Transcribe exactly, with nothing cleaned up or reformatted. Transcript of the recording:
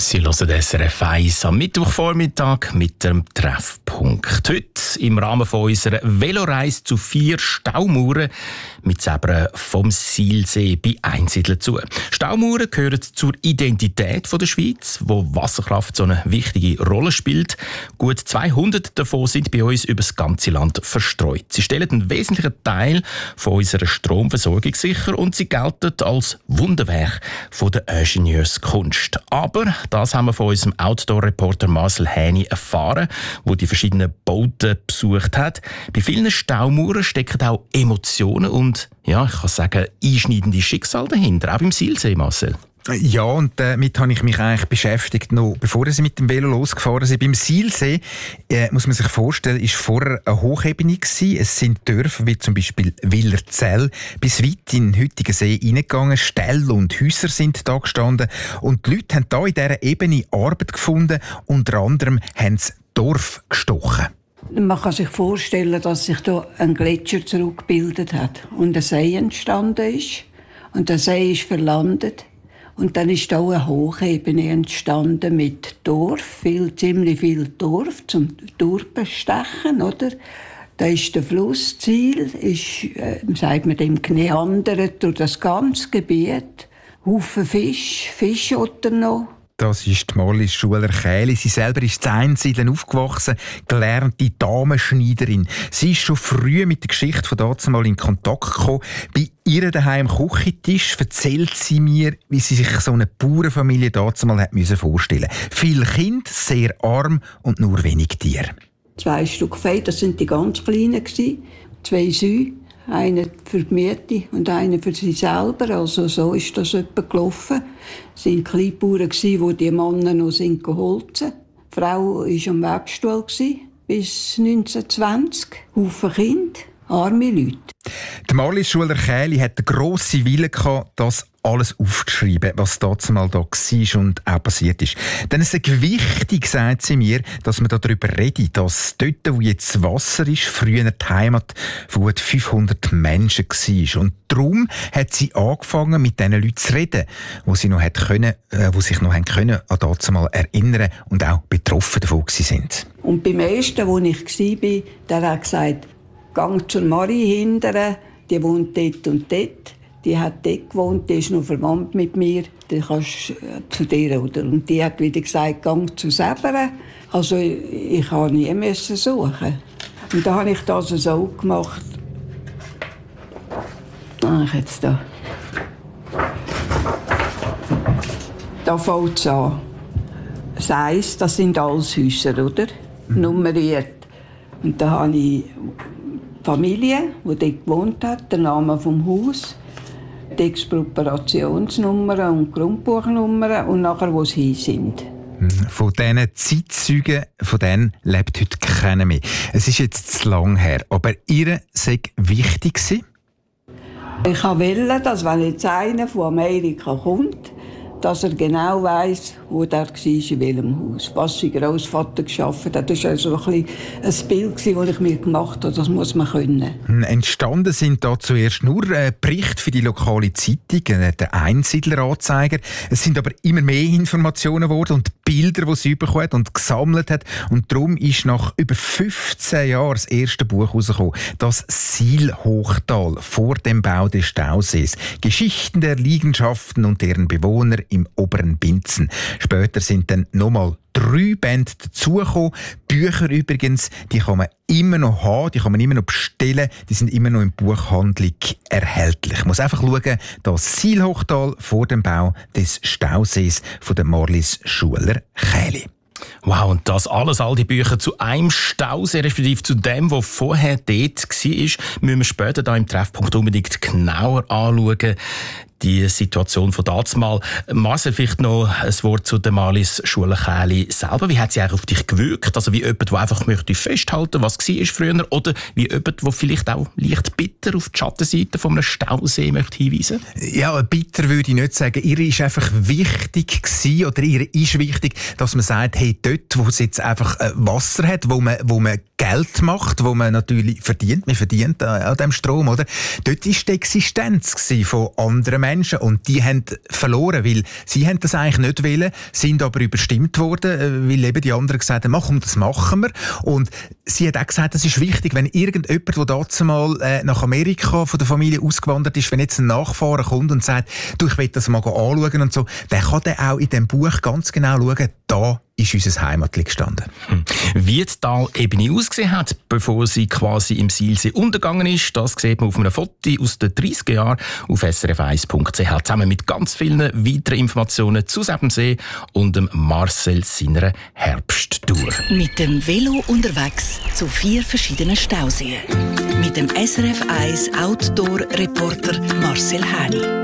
Sie hören S R F eins am Mittwochvormittag mit dem Treffpunkt. Heute im Rahmen von unserer Veloreise zu vier Staumauern mit Zebra vom Silsee bei Einsiedeln zu. Staumauern gehören zur Identität der Schweiz, wo Wasserkraft so eine wichtige Rolle spielt. Gut zweihundert davon sind bei uns über das ganze Land verstreut. Sie stellen einen wesentlichen Teil von unserer Stromversorgung sicher und sie gelten als Wunderwerk von der Ingenieurskunst. Aber das haben wir von unserem Outdoor-Reporter Marcel Häni erfahren, der die verschiedenen Bauten besucht hat. Bei vielen Staumauern stecken auch Emotionen und, ja, ich kann sagen, einschneidende Schicksale dahinter, auch beim Silsee, Marcel. Ja, und damit habe ich mich eigentlich beschäftigt, noch bevor sie mit dem Velo losgefahren sind. Beim Silsee, äh, muss man sich vorstellen, ist vorher eine Hochebene gewesen. Es sind Dörfer wie zum Beispiel Willerzell bis weit in den heutigen See hineingegangen. Ställe und Häuser sind da gestanden. Und die Leute haben da in dieser Ebene Arbeit gefunden. Unter anderem haben sie Dorf gestochen. Man kann sich vorstellen, dass sich da ein Gletscher zurückgebildet hat und ein See entstanden ist. Und der See ist verlandet. Und dann ist auch eine Hochebene entstanden mit Dorf, viel, ziemlich viel Dorf zum Durchbestechen, oder? Da ist der Flussziel, ist, äh, sagt man dem, geneandert durch das ganze Gebiet. Haufen Fisch, Fischotter noch. Das ist die Marlies Schuler Kähli. Sie selber ist in Einsiedeln aufgewachsen, gelernte Damenschneiderin. Sie ist schon früh mit der Geschichte von dazumal in Kontakt gekommen. Bei ihr daheim am Küchentisch erzählt sie mir, wie sie sich so eine Bauernfamilie dazumal hat vorstellen musste. Viele Kinder, sehr arm und nur wenig Tiere. Zwei Stück Vieh, das sind die ganz Kleinen gewesen. Zwei Säue. Einer für die Miete und einer für sie selber. Also so ist das etwa gelaufen. Es waren Kleinbauern, die die Männer noch geholfen. Die Frau war am Webstuhl bis neunzehnhundertzwanzig. Haufen Kinder, arme Leute. Die Marlies Schuler Kähli hat den grossen Willen gehabt, das alles aufzuschreiben, was dazumal da war und auch passiert ist. Denn es ist wichtig, sagt sie mir, dass man darüber redet, dass dort, wo jetzt Wasser ist, früher die Heimat von gut fünfhundert Menschen war. Und darum hat sie angefangen, mit diesen Leuten zu reden, wo sie noch hat können, äh, wo sich noch haben können, an dazumal erinnern und auch betroffen davon sind. Und beim ersten, wo ich war, der hat gesagt, «Gang zur Marie hindern, die wohnt dort und dort.» Die hat dort gewohnt, die ist noch verwandt mit mir. Dann kannst du zu dir, oder? Und die hat wieder gesagt, gang zu Sebra. Also ich, ich musste nie müssen suchen. Und dann habe ich das so gemacht. Ach, jetzt da. Da fängt es an. Das Eis, das sind alles Häuser, oder? Mhm. Nummeriert. Und da habe ich die Familie, die dort gewohnt hat, den Namen vom Haus, die Expropriationsnummern und Grundbuchnummern und nachher, wo sie hin sind. Von diesen Zeitzeugen, von denen lebt heute keiner mehr. Es ist jetzt zu lang her, aber ihr sei wichtig gewesen? Ich wollte, dass wenn jetzt einer von Amerika kommt, dass er genau weiss, wo der war, in welchem Haus. Was sein Grossvater geschafft hat. Das war also ein, ein Bild, das ich mir gemacht habe. Das muss man können. Entstanden sind da zuerst nur äh, Berichte für die lokale Zeitung, äh, der Einsiedler-Anzeiger. Es sind aber immer mehr Informationen geworden und Bilder, die sie bekommen und gesammelt hat. Und darum ist nach über fünfzehn Jahren das erste Buch herausgekommen. Das Sihlhochtal vor dem Bau des Stausees. Geschichten der Liegenschaften und deren Bewohner im oberen Binzen. Später sind dann nochmal drei Bände dazugekommen. Bücher übrigens, die kann man immer noch haben, die kann man immer noch bestellen, die sind immer noch in Buchhandlung erhältlich. Ich muss einfach schauen, das Sihlhochtal vor dem Bau des Stausees von der Marlies Schuler Kähli. Wow, und das alles, all die Bücher zu einem Stausee, respektive zu dem, der vorher dort war, müssen wir später da im Treffpunkt unbedingt genauer anschauen. Die Situation von dazumal. Marcel, vielleicht noch ein Wort zu der Marlies Schuler Kähli selber. Wie hat sie eigentlich auf dich gewirkt? Also wie jemand, der einfach möchte festhalten, was war früher, oder wie jemand, der vielleicht auch leicht bitter auf die Schattenseite von einem Stausee möchte hinweisen? Ja, bitter würde ich nicht sagen. Ihr ist einfach wichtig gewesen, oder ihr ist wichtig, dass man sagt, hey, dort, wo es jetzt einfach Wasser hat, wo man, wo man Geld macht, wo man natürlich verdient, man verdient an dem Strom, oder? Dort war die Existenz von anderen Menschen und die haben verloren, weil sie haben das eigentlich nicht wollen, sind aber überstimmt worden, weil eben die anderen gesagt haben, komm, das machen wir. Und sie hat auch gesagt, das ist wichtig, wenn irgendjemand, der dazu mal äh, nach Amerika von der Familie ausgewandert ist, wenn jetzt ein Nachfahre kommt und sagt, du, ich will das mal anschauen und so, der kann dann auch in diesem Buch ganz genau schauen, da ist unser Heimatli gestanden. Hm. Wie die Talebene ausgesehen hat, bevor sie quasi im Silsee untergegangen ist, das sieht man auf einem Foto aus den dreissiger Jahren auf s r f eins punkt c h, zusammen mit ganz vielen weiteren Informationen zu Sebensee und dem Marcel seiner Herbsttour. Mit dem Velo unterwegs zu vier verschiedenen Stauseen. Mit dem S R F eins Outdoor-Reporter Marcel Häni.